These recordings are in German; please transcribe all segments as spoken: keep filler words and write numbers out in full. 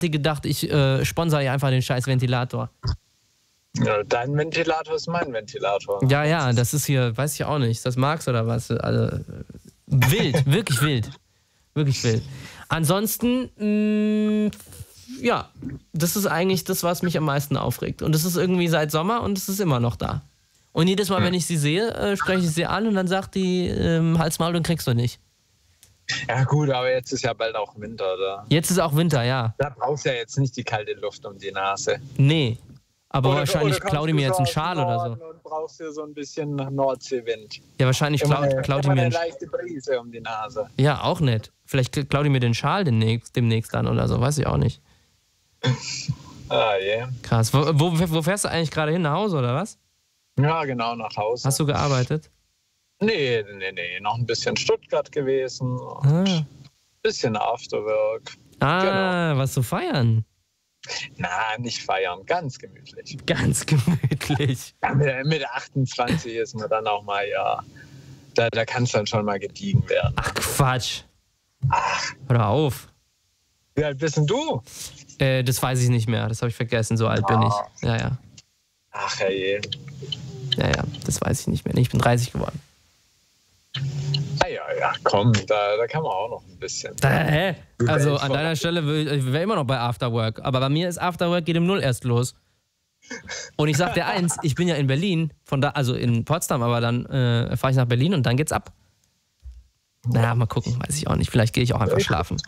sie gedacht, ich äh, sponsere ihr einfach den scheiß Ventilator. Ja, dein Ventilator ist mein Ventilator. Ja, ja, das ist hier, weiß ich auch nicht, das magst oder was? Also, wild, wirklich wild. Wirklich wild. Ansonsten, mh, ja, das ist eigentlich das, was mich am meisten aufregt. Und das ist irgendwie seit Sommer und es ist immer noch da. Und jedes Mal, wenn ich sie sehe, äh, spreche ich sie an und dann sagt die, ähm, Hals, Maul, den kriegst du nicht. Ja gut, aber jetzt ist ja bald auch Winter, oder? Jetzt ist auch Winter, ja. Da brauchst du ja jetzt nicht die kalte Luft um die Nase. Nee, aber Oder- wahrscheinlich oder klaut die kommst mir du jetzt so einen aus dem Schal oder so. Norden Und brauchst dir so ein bisschen Nordseewind. Ja, wahrscheinlich Immer klaut, eine, klaut die immer mir eine einen leichte Brise um die Nase. Ja, auch nett. Vielleicht klaut die mir den Schal demnächst, demnächst dann oder so, weiß ich auch nicht. Ah, je. Krass. Wo, wo, wo fährst du eigentlich gerade hin? Nach Hause oder was? Ja, genau, nach Hause. Hast du gearbeitet? Nee, nee, nee, noch ein bisschen Stuttgart gewesen und Ah, ein bisschen Afterwork. ah was zu feiern. Na, nicht feiern, ganz gemütlich. Ganz gemütlich. Ja, mit, mit achtundzwanzig ist man dann auch mal, ja, da, da kann es dann schon mal gediegen werden. Ach, Quatsch. Ach, Hör auf. wie alt bist denn du? Äh, das weiß ich nicht mehr. Das habe ich vergessen. So alt bin ich. Ja, ja. Ach, herrje. Ja, ja. Das weiß ich nicht mehr. Nee, ich bin dreißig geworden. Ah ja, ja, komm, da, da kann man auch noch ein bisschen. Da, hä? Also an deiner Stelle wäre immer noch bei Afterwork. Aber bei mir ist Afterwork geht um null erst los. Und ich sag dir eins, ich bin ja in Berlin, von da, also in Potsdam, aber dann äh, fahre ich nach Berlin und dann geht's ab. Naja, mal gucken, weiß ich auch nicht. Vielleicht gehe ich auch einfach schlafen.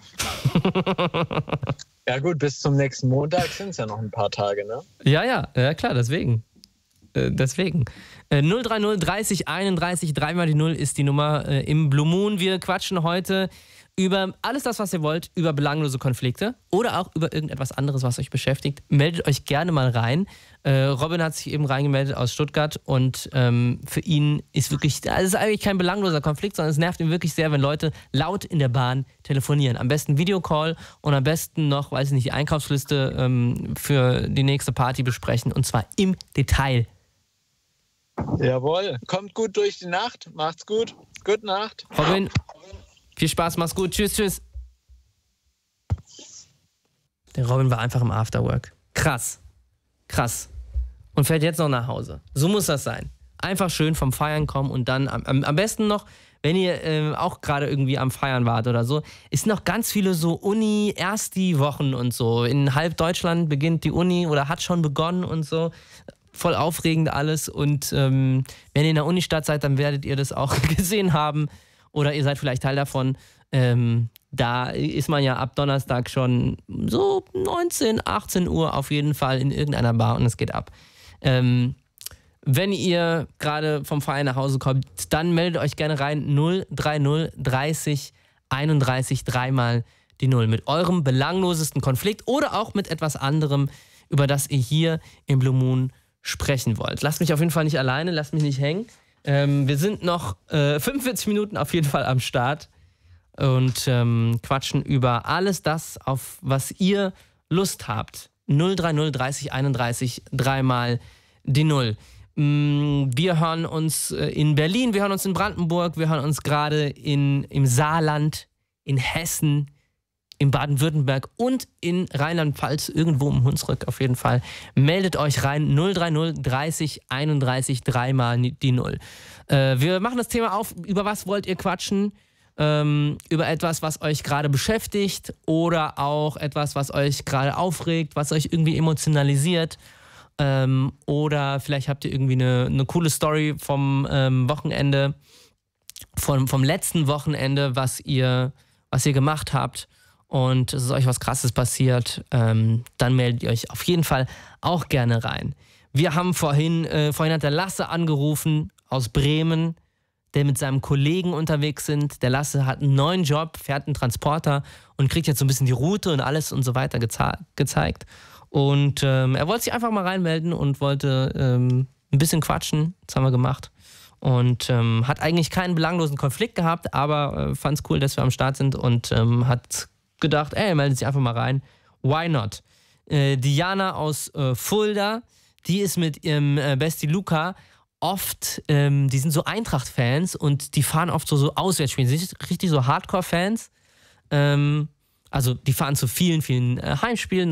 Ja gut, bis zum nächsten Montag sind es ja noch ein paar Tage, ne? Ja, ja, ja klar, deswegen. Äh, deswegen. Äh, null drei null dreißig einunddreißig, dreimal die Null ist die Nummer äh, im Blue Moon. Wir quatschen heute über alles das, was ihr wollt, über belanglose Konflikte oder auch über irgendetwas anderes, was euch beschäftigt. Meldet euch gerne mal rein. Äh, Robin hat sich eben reingemeldet aus Stuttgart und ähm, für ihn ist wirklich, das ist eigentlich kein belangloser Konflikt, sondern es nervt ihn wirklich sehr, wenn Leute laut in der Bahn telefonieren. Am besten Videocall und am besten noch, weiß ich nicht, die Einkaufsliste ähm, für die nächste Party besprechen und zwar im Detail. Jawohl, kommt gut durch die Nacht, macht's gut, gute Nacht. Robin, viel Spaß, mach's gut, tschüss, tschüss. Der Robin war einfach im Afterwork. Krass, krass. Und fährt jetzt noch nach Hause. So muss das sein. Einfach schön vom Feiern kommen und dann am, am, am besten noch, wenn ihr äh, auch gerade irgendwie am Feiern wart oder so, ist noch ganz viele so Uni-Ersti-Wochen und so. In halb Deutschland beginnt die Uni oder hat schon begonnen und so. Voll aufregend alles und ähm, wenn ihr in der Unistadt seid, dann werdet ihr das auch gesehen haben oder ihr seid vielleicht Teil davon. Ähm, da ist man ja ab Donnerstag schon so neunzehn, achtzehn Uhr auf jeden Fall in irgendeiner Bar und es geht ab. Ähm, wenn ihr gerade vom Feiern nach Hause kommt, dann meldet euch gerne rein null drei null dreißig einunddreißig, dreimal die Null mit eurem belanglosesten Konflikt oder auch mit etwas anderem, über das ihr hier im Blue Moon sprechen wollt. Lasst mich auf jeden Fall nicht alleine, lasst mich nicht hängen. Ähm, wir sind noch äh, fünfundvierzig Minuten auf jeden Fall am Start und ähm, quatschen über alles das, auf was ihr Lust habt. null drei null dreißig einunddreißig, dreimal die Null. Mm, wir hören uns äh, in Berlin, wir hören uns in Brandenburg, wir hören uns gerade in, im Saarland, in Hessen, in Baden-Württemberg und in Rheinland-Pfalz, irgendwo im Hunsrück auf jeden Fall. Meldet euch rein, null drei null dreißig einunddreißig, dreimal die Null. Äh, wir machen das Thema auf, über was wollt ihr quatschen? Ähm, über etwas, was euch gerade beschäftigt oder auch etwas, was euch gerade aufregt, was euch irgendwie emotionalisiert. Ähm, oder vielleicht habt ihr irgendwie eine, eine coole Story vom ähm, Wochenende, vom, vom letzten Wochenende, was ihr, was ihr gemacht habt. Und es ist euch was Krasses passiert, ähm, dann meldet ihr euch auf jeden Fall auch gerne rein. Wir haben vorhin, äh, vorhin hat der Lasse angerufen aus Bremen, der mit seinem Kollegen unterwegs sind. Der Lasse hat einen neuen Job, fährt einen Transporter und kriegt jetzt so ein bisschen die Route und alles und so weiter geze- gezeigt. Und ähm, er wollte sich einfach mal reinmelden und wollte ähm, ein bisschen quatschen. Das haben wir gemacht. Und ähm, hat eigentlich keinen belanglosen Konflikt gehabt, aber äh, fand es cool, dass wir am Start sind und ähm, hat gedacht, ey, meldet sich einfach mal rein. Why not? Äh, Diana aus äh, Fulda, die ist mit ihrem äh, Bestie Luca oft, ähm, die sind so Eintracht-Fans und die fahren oft so, so Auswärtsspiele. Sie sind richtig so Hardcore-Fans. Ähm, Also die fahren zu vielen, vielen äh, Heimspielen.